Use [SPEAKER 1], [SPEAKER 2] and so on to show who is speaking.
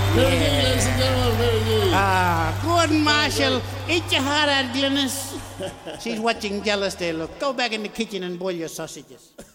[SPEAKER 1] Very good, ladies and gentlemen, very good.
[SPEAKER 2] Good, Marshall. Eat your heart out, Glynis. She's watching jealous there, look. Go back in the kitchen and boil your sausages.